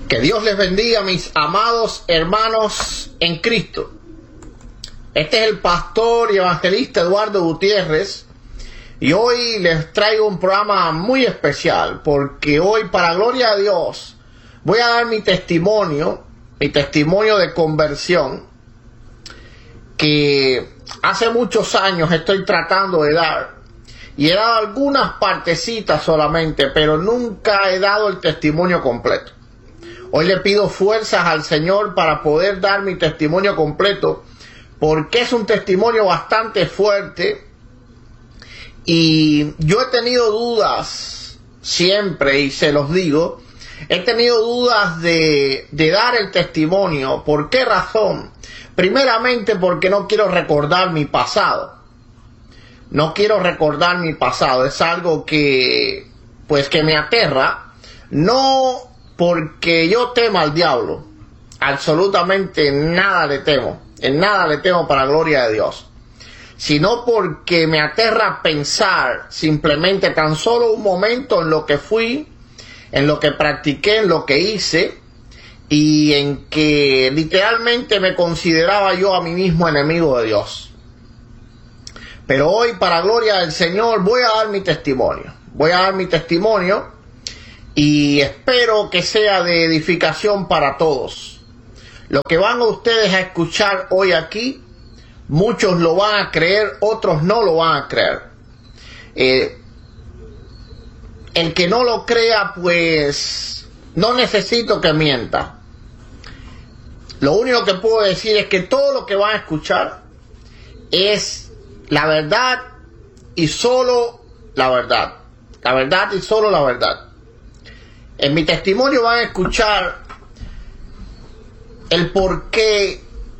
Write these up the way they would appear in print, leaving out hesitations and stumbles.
Que Dios les bendiga, mis amados hermanos en Cristo. Este es el pastor y evangelista Eduardo Gutiérrez, y hoy les traigo un programa muy especial, porque hoy, para gloria a Dios, voy a dar mi testimonio de conversión, que hace muchos años estoy tratando de dar, y he dado algunas partecitas solamente, pero nunca he dado el testimonio completo. Hoy le pido fuerzas al Señor para poder dar mi testimonio completo, porque es un testimonio bastante fuerte y yo he tenido dudas siempre, y se los digo, he tenido dudas de dar el testimonio. ¿Por qué razón? Primeramente porque no quiero recordar mi pasado. No quiero recordar mi pasado, es algo que me aterra, no porque yo tema al diablo, absolutamente nada le temo, en nada le temo para gloria de Dios, sino porque me aterra pensar simplemente tan solo un momento en lo que fui, en lo que practiqué, en lo que hice, y en que literalmente me consideraba yo a mí mismo enemigo de Dios. Pero hoy, para gloria del Señor, voy a dar mi testimonio. Y espero que sea de edificación para todos. Lo que van ustedes a escuchar hoy aquí, muchos lo van a creer, otros no lo van a creer. El que no lo crea, pues no necesito que mienta. Lo único que puedo decir es que todo lo que van a escuchar es la verdad y solo la verdad. La verdad y solo la verdad. En mi testimonio van a escuchar el por qué,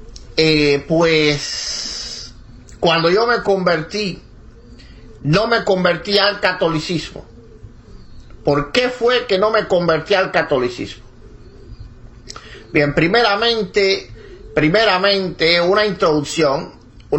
cuando yo me convertí, no me convertí al catolicismo. ¿Por qué fue que no me convertí al catolicismo? Bien, primeramente una introducción,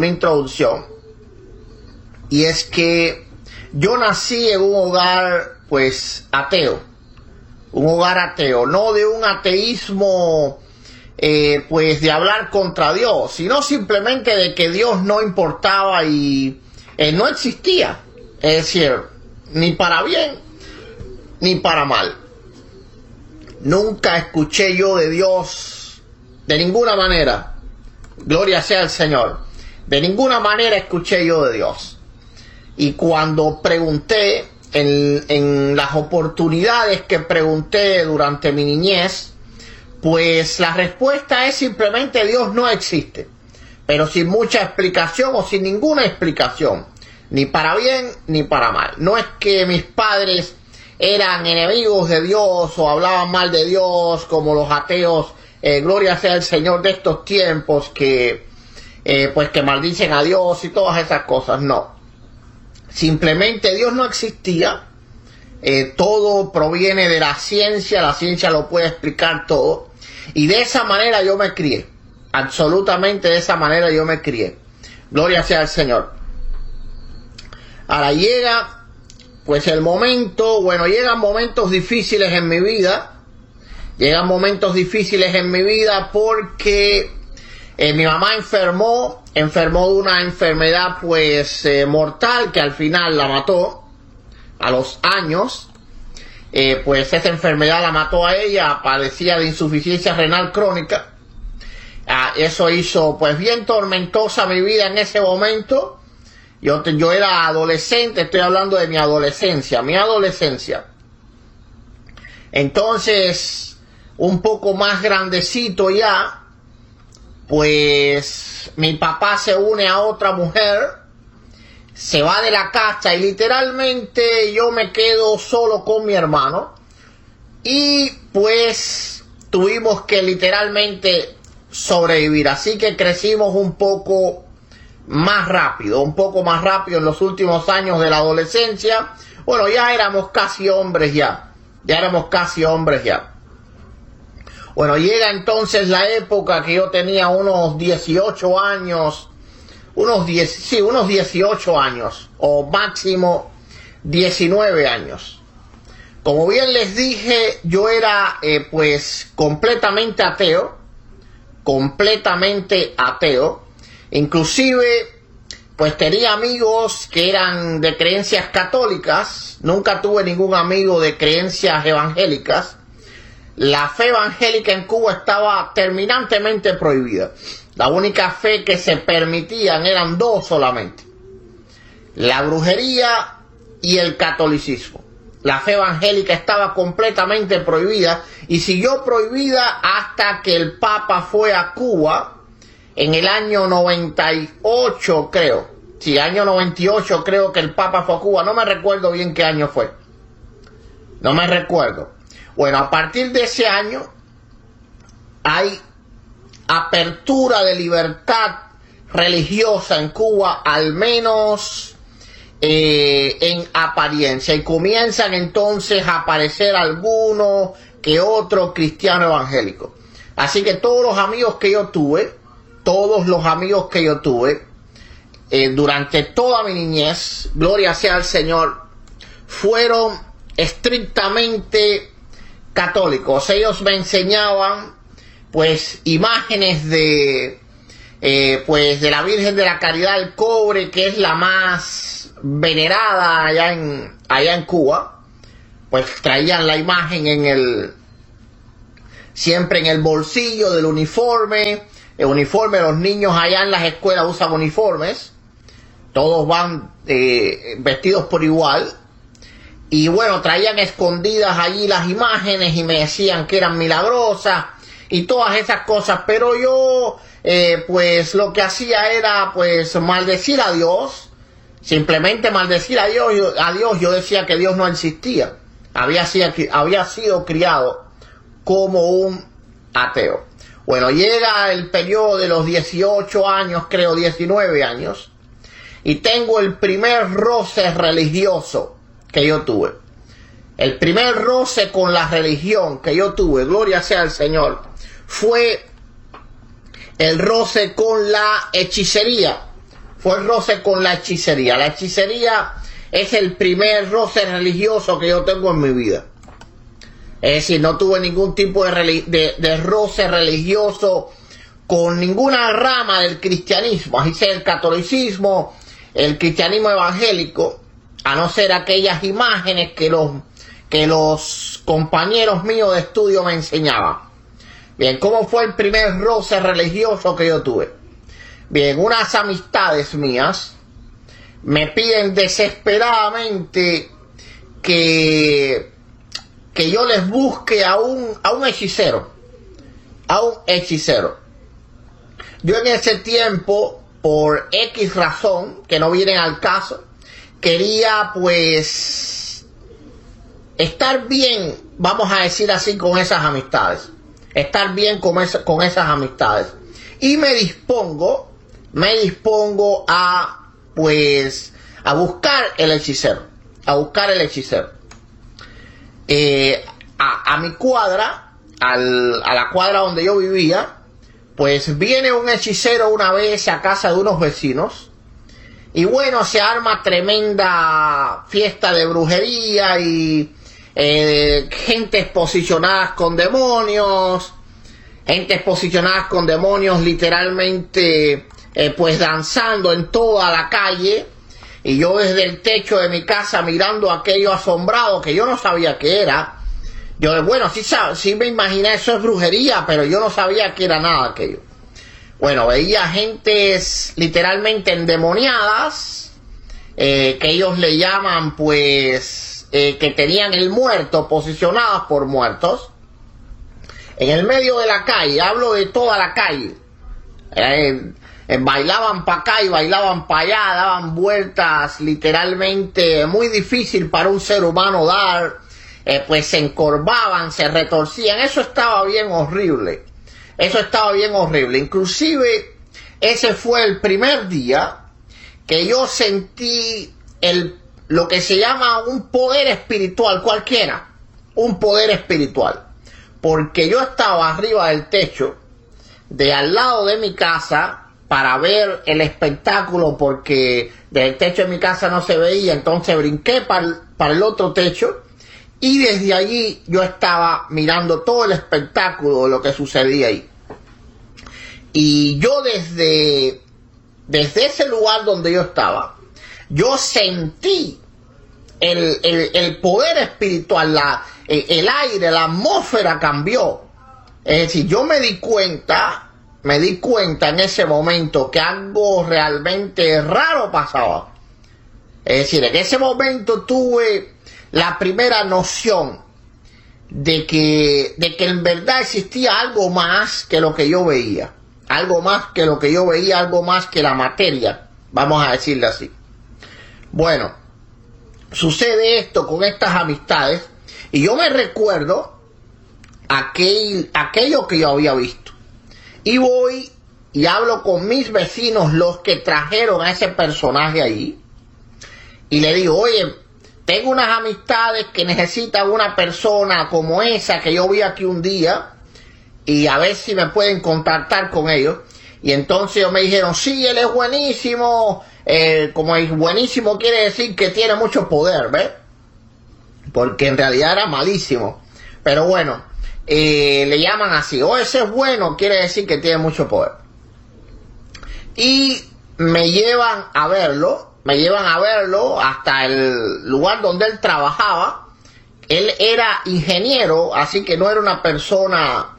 y es que yo nací en un hogar, ateo. Un hogar ateo, no de un ateísmo de hablar contra Dios, sino simplemente de que Dios no importaba y no existía, es decir, ni para bien ni para mal. Nunca escuché yo de Dios de ninguna manera, gloria sea al Señor, de ninguna manera escuché yo de Dios. Y cuando pregunté, en las oportunidades que pregunté durante mi niñez, pues la respuesta es simplemente Dios no existe, pero sin mucha explicación o sin ninguna explicación, ni para bien ni para mal. No es que mis padres eran enemigos de Dios o hablaban mal de Dios como los ateos, gloria sea el Señor de estos tiempos, que maldicen a Dios y todas esas cosas. No. Simplemente Dios no existía, todo proviene de la ciencia lo puede explicar todo, y de esa manera yo me crié, absolutamente de esa manera yo me crié, gloria sea al Señor. Ahora llega el momento, llegan momentos difíciles en mi vida, porque mi mamá enfermó de una enfermedad mortal que al final la mató a los años. Esa enfermedad la mató a ella, padecía de insuficiencia renal crónica. Eso hizo bien tormentosa mi vida en ese momento. Yo era adolescente, estoy hablando de mi adolescencia. Entonces, un poco más grandecito ya, mi papá se une a otra mujer, se va de la casa y literalmente yo me quedo solo con mi hermano, y tuvimos que literalmente sobrevivir. Así que crecimos un poco más rápido en los últimos años de la adolescencia. Ya éramos casi hombres ya. Llega entonces la época que yo tenía unos 18 años, unos 18 años, o máximo 19 años. Como bien les dije, yo era pues completamente ateo, inclusive pues tenía amigos que eran de creencias católicas, nunca tuve ningún amigo de creencias evangélicas. La fe evangélica en Cuba estaba terminantemente prohibida. La única fe que se permitían eran dos solamente: la brujería y el catolicismo. La fe evangélica estaba completamente prohibida y siguió prohibida hasta que el Papa fue a Cuba en el año 98, creo. Sí, año 98 creo que el Papa fue a Cuba. No me recuerdo bien qué año fue. No me recuerdo. Bueno, a partir de ese año hay apertura de libertad religiosa en Cuba, al menos en apariencia, y comienzan entonces a aparecer algunos que otros cristianos evangélicos. Así que todos los amigos que yo tuve durante toda mi niñez, gloria sea al Señor, fueron estrictamente católicos. Ellos me enseñaban pues imágenes de la Virgen de la Caridad del Cobre, que es la más venerada allá en Cuba. Pues traían la imagen siempre en el bolsillo del uniforme. El uniforme, los niños allá en las escuelas usan uniformes, todos van vestidos por igual. Y bueno, traían escondidas allí las imágenes y me decían que eran milagrosas y todas esas cosas. Pero yo pues lo que hacía era pues maldecir a Dios, simplemente maldecir a Dios. Yo decía que Dios no existía. Había sido criado como un ateo. Bueno, llega el periodo de los 18 años, creo 19 años, y tengo el primer roce religioso que yo tuve. El primer roce con la religión que yo tuve, gloria sea al Señor, fue el roce con la hechicería. La hechicería es el primer roce religioso que yo tengo en mi vida. Es decir, no tuve ningún tipo de roce religioso con ninguna rama del cristianismo, así sea el catolicismo, el cristianismo evangélico, a no ser aquellas imágenes que los compañeros míos de estudio me enseñaban. Bien, ¿cómo fue el primer roce religioso que yo tuve? Bien, unas amistades mías me piden desesperadamente que yo les busque a un hechicero. Yo en ese tiempo, por X razón, que no viene al caso, quería pues estar bien, vamos a decir así, con esas amistades. Estar bien con esas amistades. Y me dispongo a buscar el hechicero. A mi cuadra, a la cuadra donde yo vivía, pues viene un hechicero una vez a casa de unos vecinos, y bueno, se arma tremenda fiesta de brujería y gentes posicionadas con demonios, literalmente pues danzando en toda la calle. Y yo desde el techo de mi casa mirando aquello asombrado, que yo no sabía qué era. Yo, bueno, sí me imaginé, eso es brujería, pero yo no sabía que era nada aquello. Bueno, veía gentes literalmente endemoniadas, que ellos le llaman pues, que tenían el muerto, posicionadas por muertos, en el medio de la calle. Hablo de toda la calle. Bailaban para acá y bailaban para allá, daban vueltas literalmente muy difícil para un ser humano dar, pues se encorvaban, se retorcían. Eso estaba bien horrible. Inclusive ese fue el primer día que yo sentí lo que se llama un poder espiritual cualquiera, un poder espiritual, porque yo estaba arriba del techo de al lado de mi casa para ver el espectáculo, porque del techo de mi casa no se veía. Entonces brinqué para el otro techo Y desde allí yo estaba mirando todo el espectáculo de lo que sucedía ahí. Y yo desde ese lugar donde yo estaba, yo sentí el poder espiritual, el aire, la atmósfera cambió. Es decir, yo me di cuenta en ese momento que algo realmente raro pasaba. Es decir, en ese momento tuve la primera noción de que en verdad existía algo más que lo que yo veía. Algo más que lo que yo veía, algo más que la materia, vamos a decirle así. Bueno, sucede esto con estas amistades y yo me recuerdo aquello que yo había visto. Y voy y hablo con mis vecinos, los que trajeron a ese personaje allí, y le digo, oye, tengo unas amistades que necesitan una persona como esa que yo vi aquí un día, y a ver si me pueden contactar con ellos. Y entonces ellos me dijeron, sí, él es buenísimo. Como es buenísimo quiere decir que tiene mucho poder, ¿ves? Porque en realidad era malísimo. Pero bueno, le llaman así, ese es bueno, quiere decir que tiene mucho poder. Y me llevan a verlo hasta el lugar donde él trabajaba. Él era ingeniero, así que no era una persona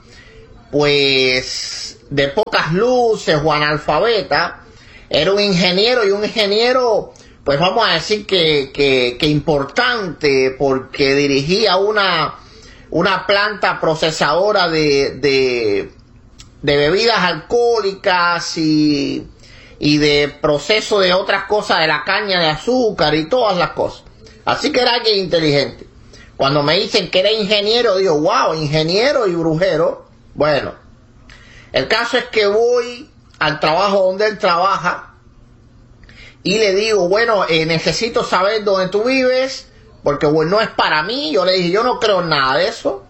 pues de pocas luces o analfabeta. Era un ingeniero, y un ingeniero, pues vamos a decir que importante, porque dirigía una planta procesadora de bebidas alcohólicas y de proceso de otras cosas, de la caña de azúcar y todas las cosas. Así que era alguien inteligente. Cuando me dicen que era ingeniero, digo, wow, ingeniero y brujero. Bueno, el caso es que voy al trabajo donde él trabaja y le digo, bueno, necesito saber dónde tú vives, porque bueno, no es para mí. Yo le dije, yo no creo en nada de eso.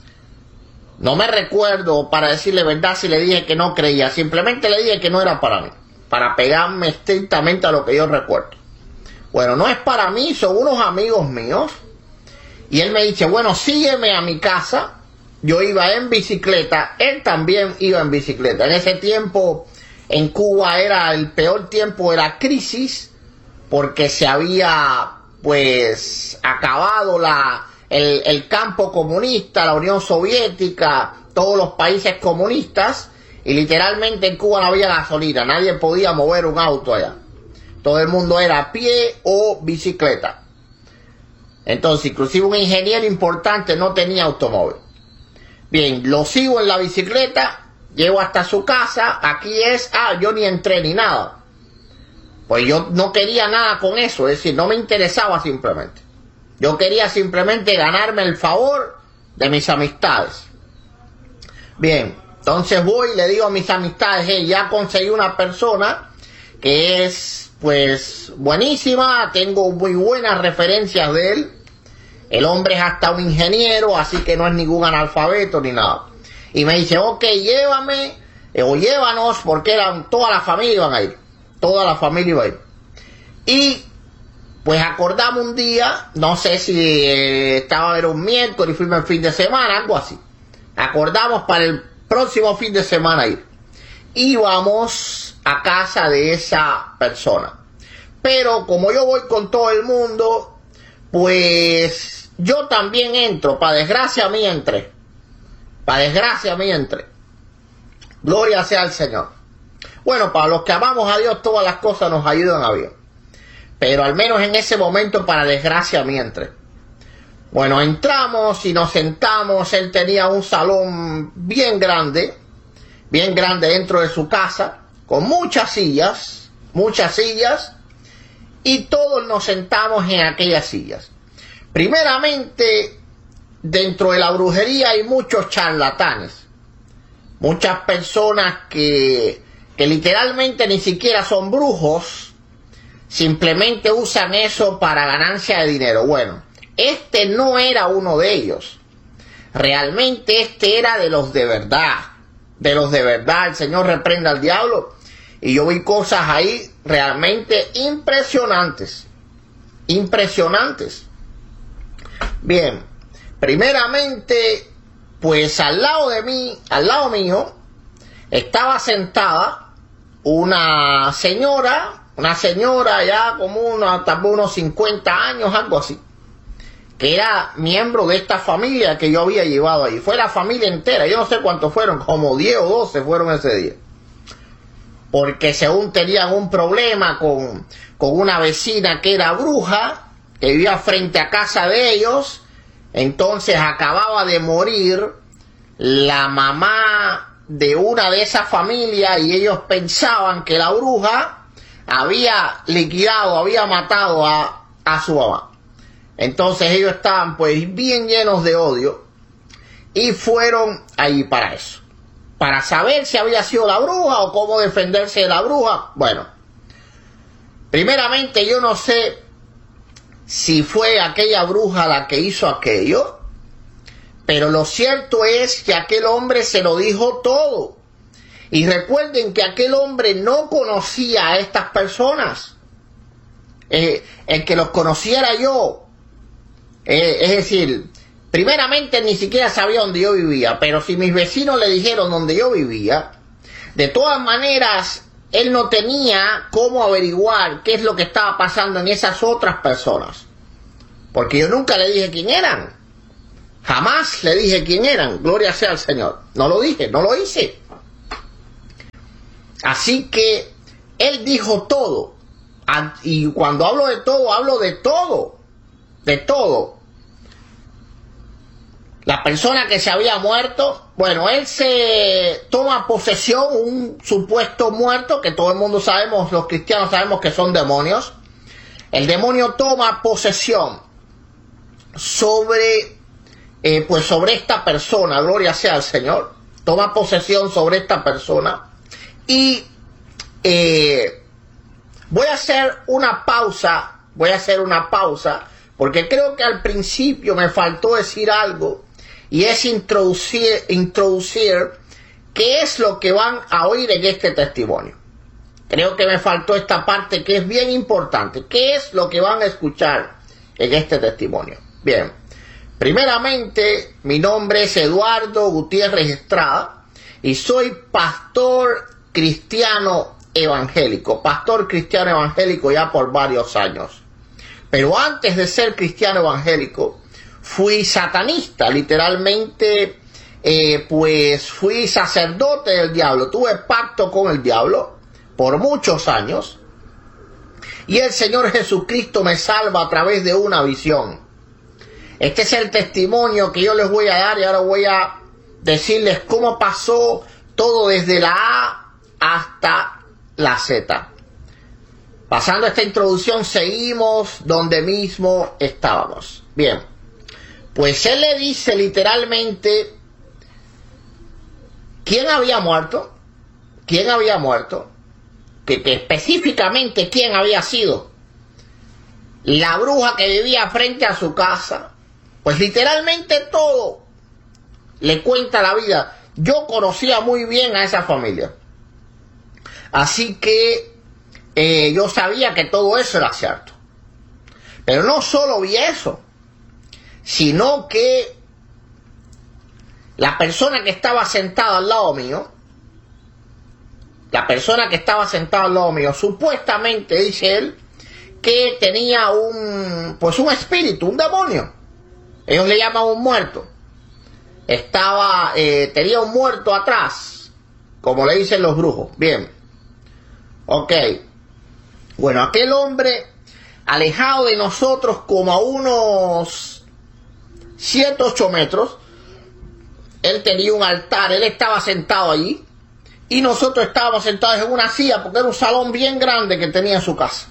No me recuerdo, para decirle verdad, si le dije que no creía. Simplemente le dije que no era para mí, para pegarme estrictamente a lo que yo recuerdo. Bueno, no es para mí, son unos amigos míos. Y él me dice, bueno, sígueme a mi casa. Yo iba en bicicleta, él también iba en bicicleta. En ese tiempo en Cuba era el peor tiempo de la crisis, porque se había pues acabado el campo comunista, la Unión Soviética, todos los países comunistas, y literalmente en Cuba no había gasolina, nadie podía mover un auto allá. Todo el mundo era a pie o bicicleta. Entonces, inclusive un ingeniero importante no tenía automóvil. Bien, lo sigo en la bicicleta, llego hasta su casa. Aquí es, yo ni entré ni nada. Pues yo no quería nada con eso, es decir, no me interesaba simplemente. Yo quería simplemente ganarme el favor de mis amistades. Bien, entonces voy y le digo a mis amistades, hey, ya conseguí una persona que es, pues, buenísima, tengo muy buenas referencias de él. El hombre es hasta un ingeniero, así que no es ningún analfabeto ni nada. Y me dice, ok, llévame, o llévanos, porque toda la familia iban a ir. Toda la familia iba a ir. Y pues acordamos un día, no sé si era un miércoles y fuimos el fin de semana, algo así. Acordamos para el próximo fin de semana ir. Íbamos a casa de esa persona. Pero como yo voy con todo el mundo, pues yo también entro, para desgracia mía entré. Para desgracia mía entré. Gloria sea al Señor. Bueno, para los que amamos a Dios, todas las cosas nos ayudan a bien. Pero al menos en ese momento, para desgracia mía entré. Bueno, entramos y nos sentamos. Él tenía un salón bien grande dentro de su casa, con muchas sillas, y todos nos sentamos en aquellas sillas. Primeramente, dentro de la brujería hay muchos charlatanes, muchas personas que literalmente ni siquiera son brujos, simplemente usan eso para ganancia de dinero. Bueno, este no era uno de ellos. Realmente este era de los de verdad. El Señor reprenda al diablo. Y yo vi cosas ahí realmente impresionantes. Bien, primeramente, pues al lado de mí, al lado mío, estaba sentada una señora ya como tal vez unos 50 años, algo así, que era miembro de esta familia que yo había llevado ahí. Fue la familia entera, yo no sé cuántos fueron, como 10 o 12 fueron ese día. Porque según tenían un problema con una vecina que era bruja, que vivía frente a casa de ellos. Entonces acababa de morir la mamá de una de esas familias y ellos pensaban que la bruja había liquidado, había matado a su mamá. Entonces ellos estaban pues bien llenos de odio y fueron ahí para eso, para saber si había sido la bruja o cómo defenderse de la bruja. Bueno, primeramente yo no sé si fue aquella bruja la que hizo aquello, pero lo cierto es que aquel hombre se lo dijo todo. Y recuerden que aquel hombre no conocía a estas personas. El que los conociera yo, es decir, primeramente ni siquiera sabía dónde yo vivía, pero si mis vecinos le dijeron dónde yo vivía, de todas maneras, él no tenía cómo averiguar qué es lo que estaba pasando en esas otras personas. Porque yo nunca le dije quién eran. Jamás le dije quién eran. Gloria sea al Señor. No lo dije, no lo hice. Así que él dijo todo. Y cuando hablo de todo, hablo de todo. De todo. La persona que se había muerto, bueno, él se toma posesión, un supuesto muerto, que todo el mundo sabemos, los cristianos sabemos que son demonios. El demonio toma posesión sobre esta persona, gloria sea al Señor. Toma posesión sobre esta persona. Y voy a hacer una pausa, porque creo que al principio me faltó decir algo. Y es introducir qué es lo que van a oír en este testimonio. Creo que me faltó esta parte que es bien importante. ¿Qué es lo que van a escuchar en este testimonio? Bien, primeramente, mi nombre es Eduardo Gutiérrez Estrada y soy pastor cristiano evangélico. Pastor cristiano evangélico ya por varios años. Pero antes de ser cristiano evangélico, fui satanista, literalmente, pues fui sacerdote del diablo, tuve pacto con el diablo por muchos años, y el Señor Jesucristo me salva a través de una visión. Este es el testimonio que yo les voy a dar y ahora voy a decirles cómo pasó todo desde la A hasta la Z. Pasando esta introducción, seguimos donde mismo estábamos. Bien. Pues él le dice literalmente quién había muerto, que específicamente quién había sido la bruja que vivía frente a su casa. Pues literalmente todo le cuenta la vida. Yo conocía muy bien a esa familia, así que yo sabía que todo eso era cierto. Pero no solo vi eso, sino que la persona que estaba sentada al lado mío, supuestamente, dice él, que tenía un espíritu, un demonio. Ellos le llaman un muerto. Tenía un muerto atrás, como le dicen los brujos. Bien. Ok. Bueno, aquel hombre, alejado de nosotros como a unos 7, 8 metros, él tenía un altar, él estaba sentado allí y nosotros estábamos sentados en una silla porque era un salón bien grande que tenía en su casa.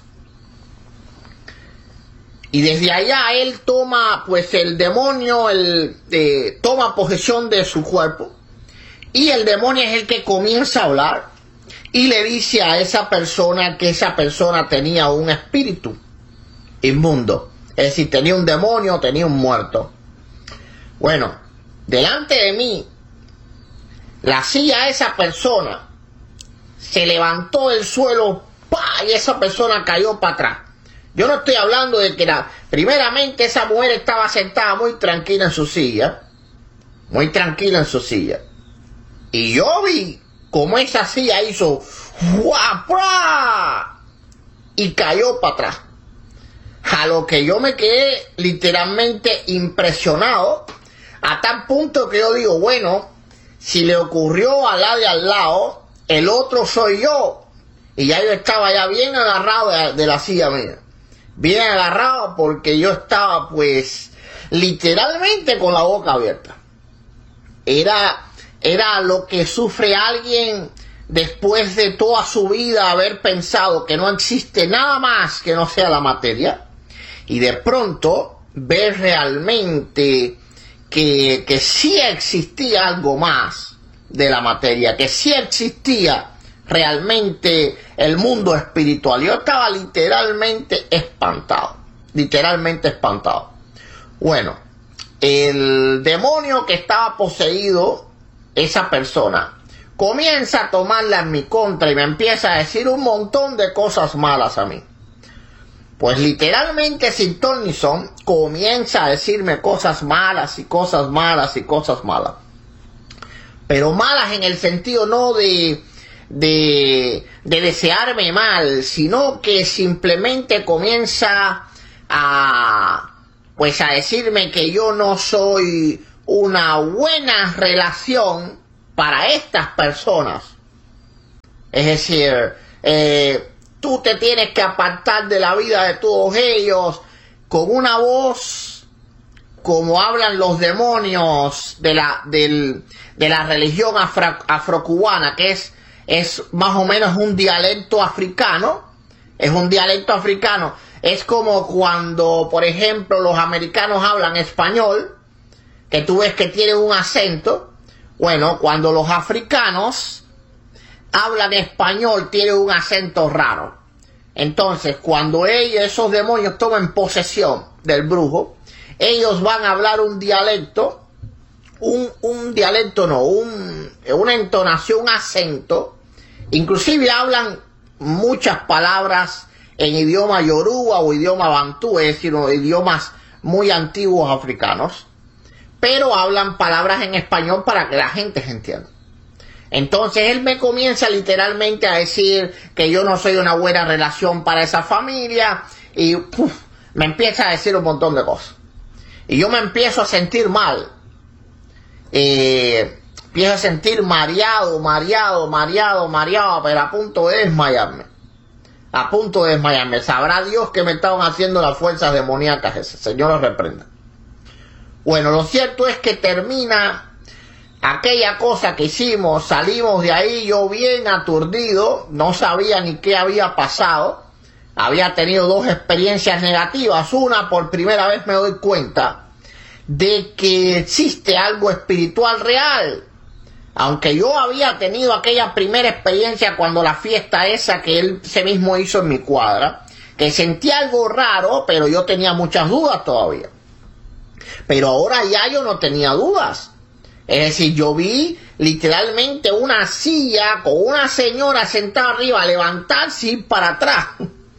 Y desde allá él toma, pues el demonio, toma posesión de su cuerpo y el demonio es el que comienza a hablar y le dice a esa persona que esa persona tenía un espíritu inmundo, es decir, tenía un demonio, tenía un muerto. Bueno, delante de mí, la silla de esa persona se levantó del suelo, ¡pah!, y esa persona cayó para atrás. Yo no estoy hablando de que primeramente esa mujer estaba sentada muy tranquila en su silla, muy tranquila en su silla. Y yo vi cómo esa silla hizo ¡guapra! Y cayó para atrás. A lo que yo me quedé literalmente impresionado, a tal punto que yo digo, bueno, si le ocurrió a la de al lado, el otro soy yo. Y ya yo estaba ya bien agarrado de la silla mía. Bien agarrado porque yo estaba pues literalmente con la boca abierta. Era lo que sufre alguien después de toda su vida haber pensado que no existe nada más que no sea la materia, y de pronto ver realmente que sí existía algo más de la materia, que sí existía realmente el mundo espiritual. Yo estaba literalmente espantado, literalmente espantado. Bueno, el demonio que estaba poseído, esa persona, comienza a tomarla en mi contra y me empieza a decir un montón de cosas malas a mí. Pues literalmente sin ton ni son, comienza a decirme cosas malas y cosas malas y cosas malas. Pero malas en el sentido no de desearme mal, sino que simplemente comienza a decirme que yo no soy una buena relación para estas personas. Es decir, tú te tienes que apartar de la vida de todos ellos, con una voz como hablan los demonios de la religión afrocubana, que es más o menos un dialecto africano. Es un dialecto africano. Es como cuando, por ejemplo, los americanos hablan español, que tú ves que tienen un acento. Bueno, cuando los africanos hablan español, tienen un acento raro. Entonces, cuando esos demonios toman posesión del brujo, ellos van a hablar un dialecto, una entonación, un acento. Inclusive hablan muchas palabras en idioma yoruba o idioma bantú, es decir, idiomas muy antiguos africanos, pero hablan palabras en español para que la gente se entienda. Entonces él me comienza literalmente a decir que yo no soy una buena relación para esa familia y me empieza a decir un montón de cosas. Y yo me empiezo a sentir mal. Empiezo a sentir mareado, pero a punto de desmayarme. A punto de desmayarme. Sabrá Dios que me estaban haciendo las fuerzas demoníacas esas. Señor los reprenda. Bueno, lo cierto es que termina aquella cosa que hicimos, salimos de ahí, yo bien aturdido, no sabía ni qué había pasado. Había tenido dos experiencias negativas. Una, por primera vez me doy cuenta de que existe algo espiritual real. Aunque yo había tenido aquella primera experiencia cuando la fiesta esa que él se mismo hizo en mi cuadra, que sentí algo raro, pero yo tenía muchas dudas todavía. Pero ahora ya yo no tenía dudas. Es decir, yo vi literalmente una silla con una señora sentada arriba, levantarse y ir para atrás.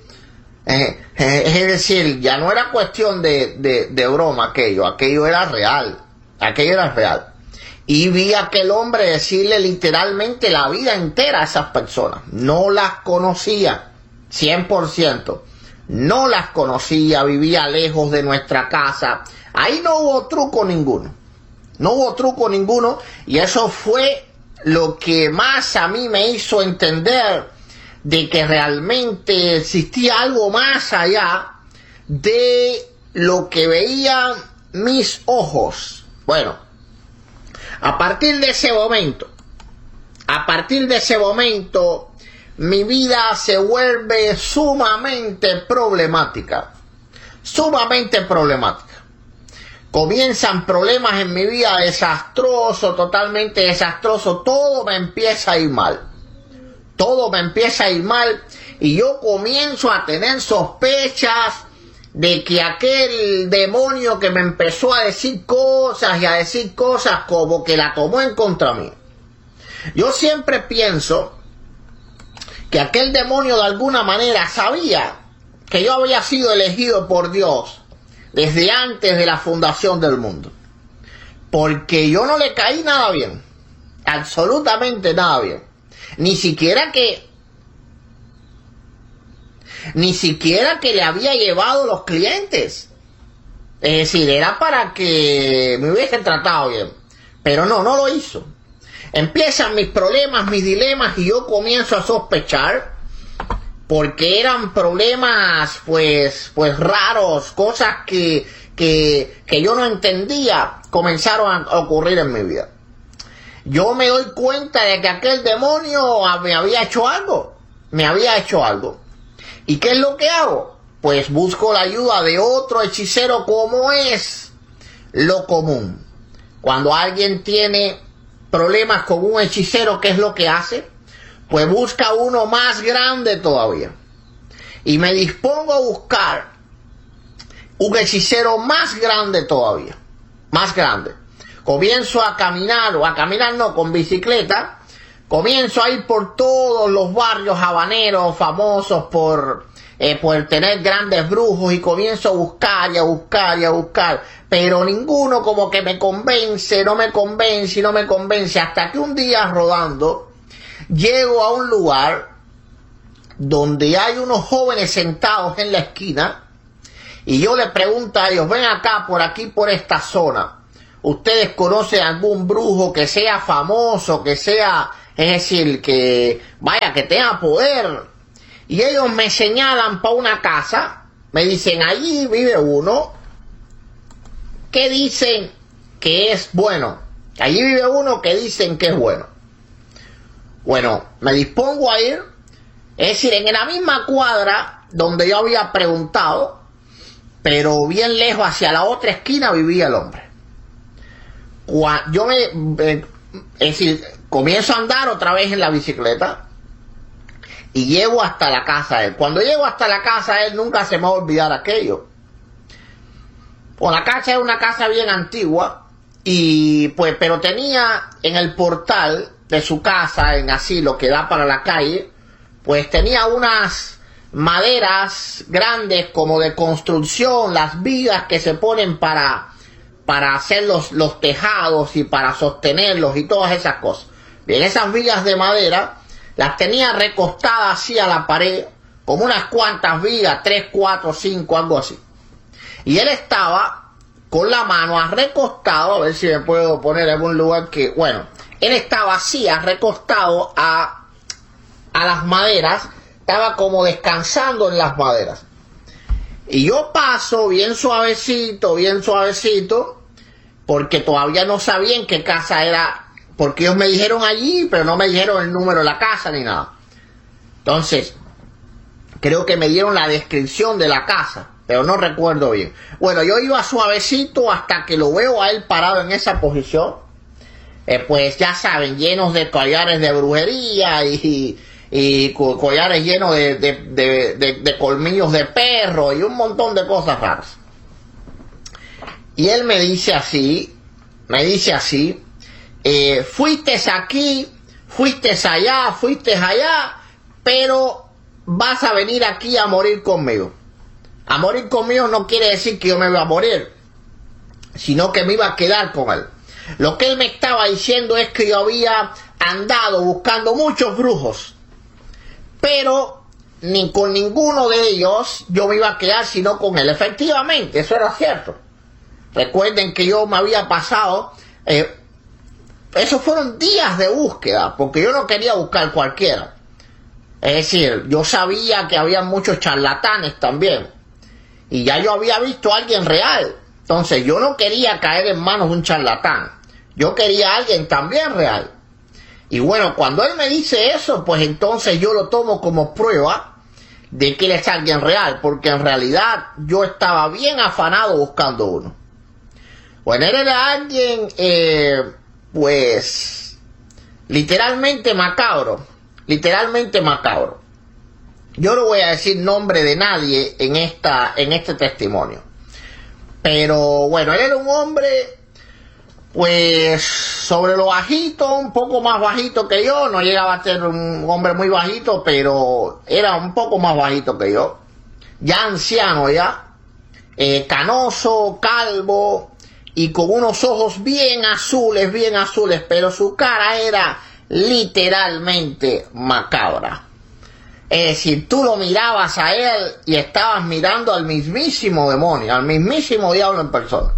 Es decir, ya no era cuestión de broma aquello era real. Aquello era real. Y vi a aquel hombre decirle literalmente la vida entera a esas personas. No las conocía, 100%. No las conocía, vivía lejos de nuestra casa. Ahí no hubo truco ninguno. No hubo truco ninguno. Y eso fue lo que más a mí me hizo entender de que realmente existía algo más allá de lo que veían mis ojos. Bueno, a partir de ese momento, mi vida se vuelve sumamente problemática. Sumamente problemática. Comienzan problemas en mi vida desastroso, totalmente desastroso. Todo me empieza a ir mal. Todo me empieza a ir mal y yo comienzo a tener sospechas de que aquel demonio que me empezó a decir cosas y a decir cosas como que la tomó en contra mí. Yo siempre pienso que aquel demonio de alguna manera sabía que yo había sido elegido por Dios desde antes de la fundación del mundo. Porque yo no le caí nada bien. Absolutamente nada bien. Ni siquiera que le había llevado los clientes. Es decir, era para que me hubiesen tratado bien. Pero no lo hizo. Empiezan mis problemas, mis dilemas, y yo comienzo a sospechar, porque eran problemas pues raros, cosas que yo no entendía, comenzaron a ocurrir en mi vida. Yo me doy cuenta de que aquel demonio me había hecho algo. ¿Y qué es lo que hago? Pues busco la ayuda de otro hechicero, como es lo común. Cuando alguien tiene problemas con un hechicero, ¿qué es lo que hace? Pues busca uno más grande todavía. Y me dispongo a buscar un hechicero más grande todavía. Más grande. Comienzo a caminar, con bicicleta. Comienzo a ir por todos los barrios habaneros famosos por tener grandes brujos, y comienzo a buscar y a buscar y a buscar, pero ninguno como que me convence, no me convence, hasta que un día, rodando, llego a un lugar donde hay unos jóvenes sentados en la esquina, y yo le pregunto a ellos: ven acá, por aquí, por esta zona, ¿ustedes conocen algún brujo que sea famoso, que sea, es decir, que vaya, que tenga poder? Y ellos me señalan para una casa, me dicen: allí vive uno que dicen que es bueno. Allí vive uno que dicen que es bueno. Bueno, me dispongo a ir, es decir, en la misma cuadra donde yo había preguntado, pero bien lejos, hacia la otra esquina, vivía el hombre. Es decir, comienzo a andar otra vez en la bicicleta, y llego hasta la casa de él. Cuando llego hasta la casa de él, nunca se me va a olvidar aquello. Pues la casa era una casa bien antigua, y pues, pero tenía en el portal de su casa, en así lo que da para la calle, pues tenía unas maderas grandes como de construcción, las vigas que se ponen para hacer los tejados y para sostenerlos y todas esas cosas. Bien, esas vigas de madera las tenía recostadas así a la pared, como unas cuantas vigas, 3, 4, 5, algo así. Y él estaba con la mano recostado, a ver si me puedo poner en algún lugar que, bueno, él estaba así, recostado a las maderas, estaba como descansando en las maderas. Y yo paso bien suavecito, porque todavía no sabía en qué casa era, porque ellos me dijeron allí, pero no me dijeron el número de la casa ni nada. Entonces, creo que me dieron la descripción de la casa, pero no recuerdo bien. Bueno, yo iba suavecito hasta que lo veo a él parado en esa posición. Pues ya saben, llenos de collares de brujería y collares llenos de colmillos de perro y un montón de cosas raras. Y él me dice así, fuiste aquí, fuiste allá, pero vas a venir aquí a morir conmigo. A morir conmigo no quiere decir que yo me iba a morir, sino que me iba a quedar con él. Lo que él me estaba diciendo es que yo había andado buscando muchos brujos, pero ni con ninguno de ellos yo me iba a quedar, sino con él. Efectivamente, eso era cierto. Recuerden que yo me había pasado, esos fueron días de búsqueda, porque yo no quería buscar cualquiera. Es decir, yo sabía que había muchos charlatanes también, y ya yo había visto a alguien real. Entonces yo no quería caer en manos de un charlatán, yo quería a alguien también real. Y bueno, cuando él me dice eso, pues entonces yo lo tomo como prueba de que él es alguien real, porque en realidad yo estaba bien afanado buscando uno. Bueno, él era alguien, pues, literalmente macabro. Yo no voy a decir nombre de nadie en este testimonio. Pero bueno, él era un hombre, pues, sobre lo bajito, un poco más bajito que yo. No llegaba a ser un hombre muy bajito, pero era un poco más bajito que yo. ya anciano ya, canoso, calvo y con unos ojos bien azules, pero su cara era literalmente macabra. Es decir, tú lo mirabas a él y estabas mirando al mismísimo demonio, al mismísimo diablo en persona.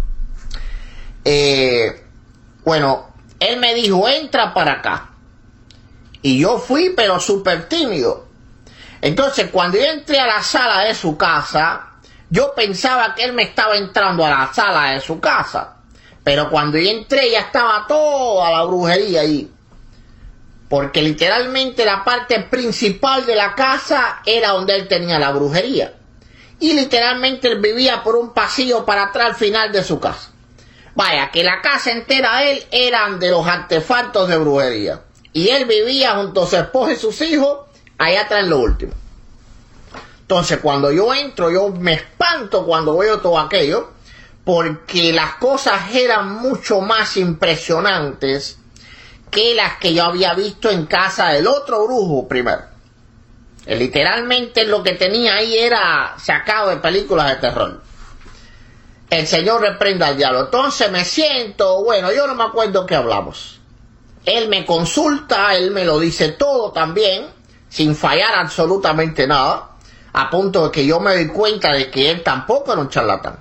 Bueno, él me dijo, entra para acá. Y yo fui, pero súper tímido. Entonces, cuando yo entré a la sala de su casa, yo pensaba que él me estaba entrando a la sala de su casa. Pero cuando yo entré, ya estaba toda la brujería ahí. Porque literalmente la parte principal de la casa era donde él tenía la brujería. Y literalmente él vivía por un pasillo para atrás al final de su casa. Vaya, que la casa entera de él eran de los artefactos de brujería. Y él vivía junto a su esposa y sus hijos, allá atrás en lo último. Entonces, cuando yo entro, yo me espanto cuando veo todo aquello, porque las cosas eran mucho más impresionantes que las que yo había visto en casa del otro brujo primero. Literalmente lo que tenía ahí era sacado de películas de terror. El Señor reprenda al diablo. Entonces me siento, bueno, yo no me acuerdo qué hablamos. Él me consulta, él me lo dice todo también, sin fallar absolutamente nada, a punto de que yo me doy cuenta de que él tampoco era un charlatán.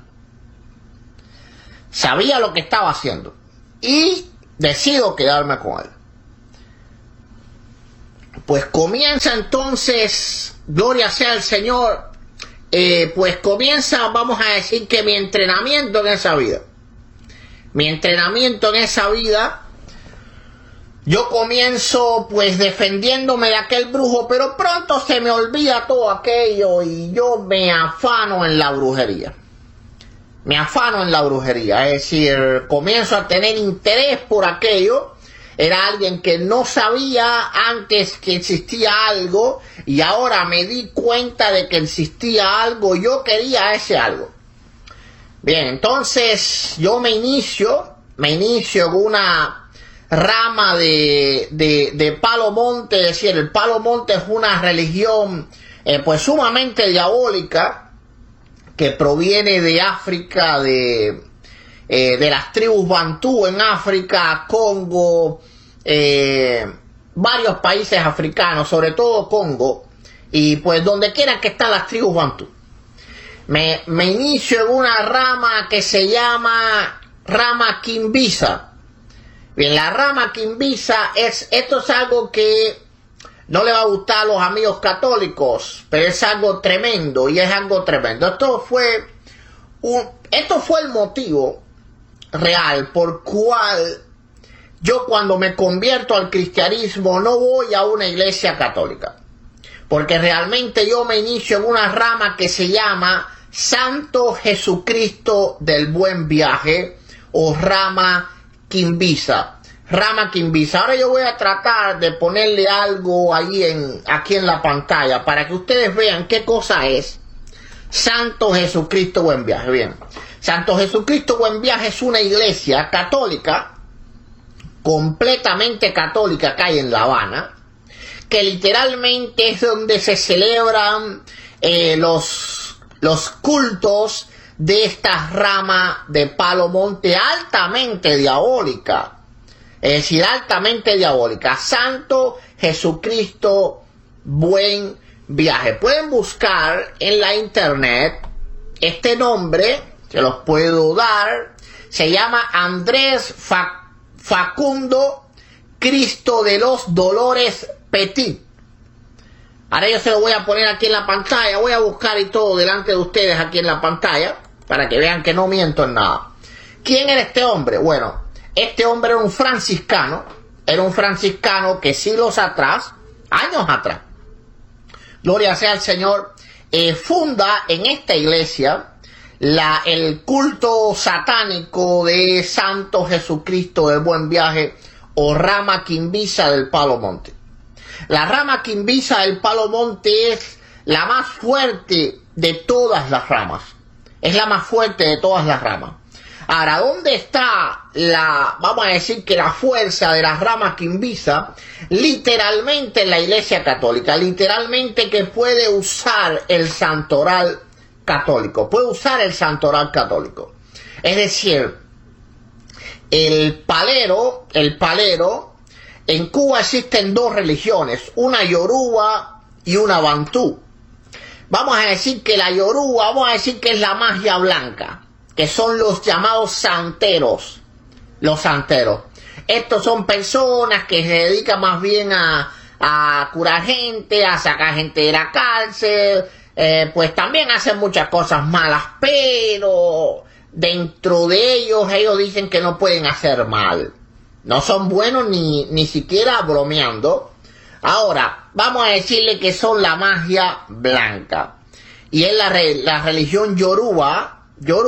Sabía lo que estaba haciendo y decido quedarme con él. Pues comienza entonces, gloria sea el Señor, pues comienza, vamos a decir que mi entrenamiento en esa vida. Mi entrenamiento en esa vida, yo comienzo pues defendiéndome de aquel brujo, pero pronto se me olvida todo aquello y yo me afano en la brujería. Me afano en la brujería, es decir, comienzo a tener interés por aquello. Era alguien que no sabía antes que existía algo y ahora me di cuenta de que existía algo. Yo quería ese algo. Bien, entonces yo me inicio en una rama de Palo Monte. Es decir, el Palo Monte es una religión pues sumamente diabólica, que proviene de África, de las tribus Bantú en África, Congo, varios países africanos, sobre todo Congo, y pues donde quiera que están las tribus Bantú. Me inicio en una rama que se llama rama Kimbisa. Bien, la rama Kimbisa esto es algo que no le va a gustar a los amigos católicos, pero es algo tremendo, y es algo tremendo. Esto fue el motivo real por cual yo, cuando me convierto al cristianismo, no voy a una iglesia católica, porque realmente yo me inicio en una rama que se llama Santo Jesucristo del Buen Viaje, o rama Kimbisa. Rama Kimbisa. Ahora yo voy a tratar de ponerle algo ahí aquí en la pantalla para que ustedes vean qué cosa es Santo Jesucristo Buen Viaje. Bien, Santo Jesucristo Buen Viaje es una iglesia católica, completamente católica, que hay en La Habana, que literalmente es donde se celebran los cultos de esta rama de Palo Monte altamente diabólica. Es decir, altamente diabólica. Santo Jesucristo Buen Viaje. Pueden buscar en la internet este nombre, se los puedo dar. Se llama Andrés Facundo Cristo de los Dolores Petit. Ahora yo se lo voy a poner aquí en la pantalla. Voy a buscar y todo delante de ustedes aquí en la pantalla, para que vean que no miento en nada. ¿Quién era este hombre? Bueno, este hombre era un franciscano que siglos atrás, años atrás, gloria sea al Señor, funda en esta iglesia el culto satánico de Santo Jesucristo del Buen Viaje, o rama Kimbisa del Palo Monte. La rama Kimbisa del Palo Monte es la más fuerte de todas las ramas. Es la más fuerte de todas las ramas. Ahora, ¿dónde está vamos a decir que la fuerza de las ramas Kimbisa? Literalmente en la iglesia católica, literalmente que puede usar el santoral católico, puede usar el santoral católico. Es decir, el palero, en Cuba existen dos religiones, una yoruba y una bantú. Vamos a decir que la yoruba, vamos a decir que es la magia blanca, que son los llamados santeros, los santeros. Estos son personas que se dedican más bien a curar gente, a sacar gente de la cárcel, pues también hacen muchas cosas malas, pero dentro de ellos dicen que no pueden hacer mal. No son buenos ni siquiera bromeando. Ahora, vamos a decirle que son la magia blanca. Y es la religión yoruba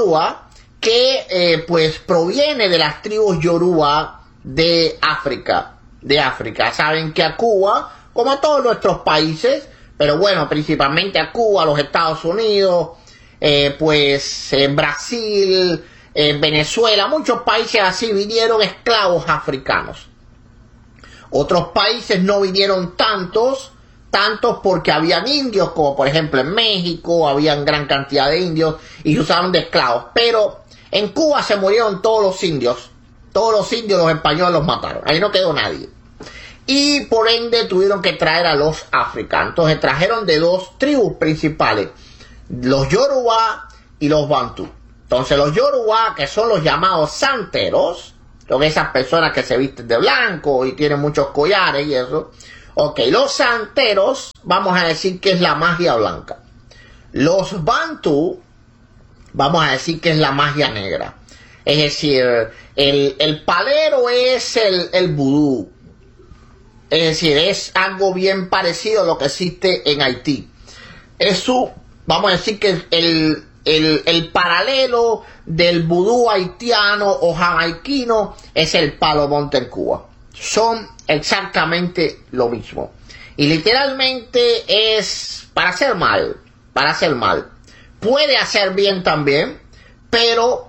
que pues proviene de las tribus yoruba de África. Saben que a Cuba, como a todos nuestros países, pero bueno, principalmente a Cuba, a los Estados Unidos, pues en Brasil, en Venezuela, muchos países así vinieron esclavos africanos. Otros países no vinieron tantos porque habían indios, como por ejemplo en México, habían gran cantidad de indios y se usaban de esclavos. Pero en Cuba se murieron todos los indios, los españoles los mataron, ahí no quedó nadie. Y por ende tuvieron que traer a los africanos. Entonces trajeron de dos tribus principales, los yoruba y los bantú. Entonces los yoruba, que son los llamados santeros, son esas personas que se visten de blanco y tienen muchos collares y eso. Ok, los santeros, vamos a decir que es la magia blanca. Los bantú, vamos a decir que es la magia negra. Es decir, el palero es el vudú. Es decir, es algo bien parecido a lo que existe en Haití. Eso, vamos a decir que el paralelo del vudú haitiano o jamaiquino es el palo monte en Cuba. Son exactamente lo mismo. Y literalmente es para hacer mal. Puede hacer bien también, pero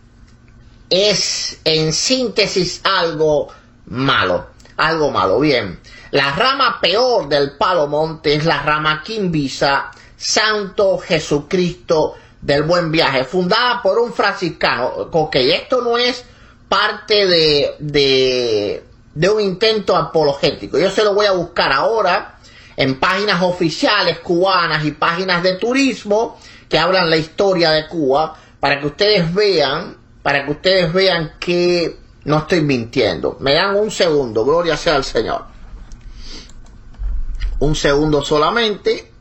es en síntesis algo malo. Bien, la rama peor del palo monte es la rama Quimbisa, Santo Jesucristo del Buen Viaje, fundada por un franciscano. Ok, esto no es parte de un intento apologético. Yo se lo voy a buscar ahora en páginas oficiales cubanas y páginas de turismo que hablan la historia de Cuba, para que ustedes vean que no estoy mintiendo. Me dan un segundo, gloria sea al Señor. Un segundo solamente.